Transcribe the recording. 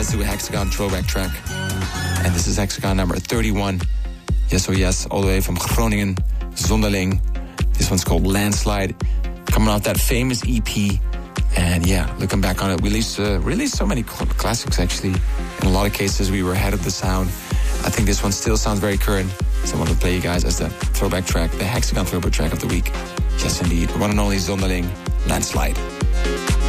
let's do a Hexagon throwback track. And this is Hexagon number 31. Yes, oh yes, all the way from Groningen, Zonderling. This one's called Landslide. Coming off that famous EP. And yeah, looking back on it, we released so many classics actually. In a lot of cases, we were ahead of the sound. I think this one still sounds very current. So I want to play you guys as the throwback track, the Hexagon throwback track of the week. Yes, indeed. The one and only Zonderling, Landslide.